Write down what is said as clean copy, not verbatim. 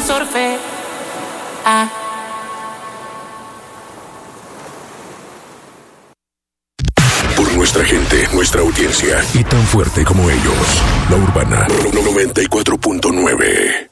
sorfe. Por nuestra gente, nuestra audiencia y tan fuerte como ellos. La Urbana 94.9.